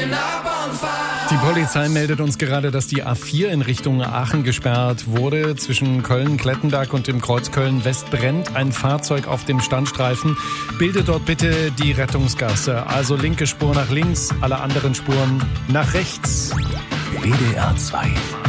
Die Polizei meldet uns gerade, dass die A4 in Richtung Aachen gesperrt wurde. Zwischen Köln-Klettenberg und dem Kreuz Köln-West brennt ein Fahrzeug auf dem Standstreifen. Bildet dort bitte die Rettungsgasse. Also linke Spur nach links, alle anderen Spuren nach rechts. WDR 2